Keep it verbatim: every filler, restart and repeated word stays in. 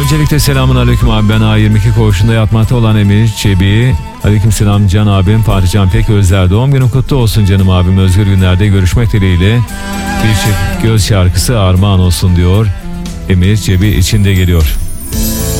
Öncelikle selamun aleyküm abi, ben A yirmi iki koğuşunda yatmakta olan Emir Çebi. Aleyküm selam Can abim, Fatih Can Pek Özler, doğum günün kutlu olsun canım abim, özgür günlerde görüşmek dileğiyle. Bir çift göz şarkısı armağan olsun diyor. Emir Çebi içinde geliyor.